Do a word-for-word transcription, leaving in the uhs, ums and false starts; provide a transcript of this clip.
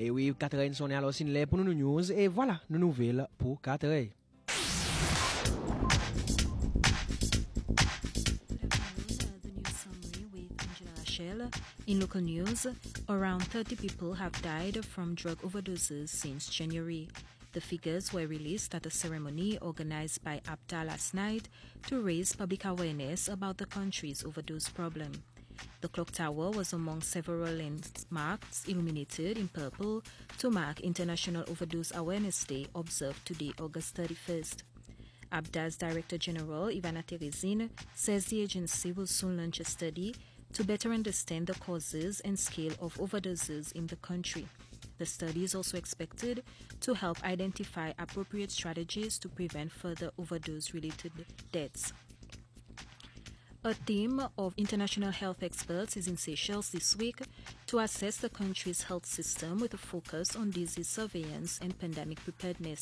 Et oui, quatre heures sonne alors sin les pour nous news et voilà, nos nouvelles pour quatre heures. In local news, around thirty people have died from drug overdoses since January. The figures were released at a ceremony organized by A P T A last night to raise public awareness about the country's overdose problem. The clock tower was among several landmarks illuminated in purple to mark International Overdose Awareness Day observed today, August thirty-first. A P T A's Director General, Ivana Terezin, says the agency will soon launch a study to better understand the causes and scale of overdoses in the country. The study is also expected to help identify appropriate strategies to prevent further overdose-related deaths. A team of international health experts is in Seychelles this week to assess the country's health system with a focus on disease surveillance and pandemic preparedness.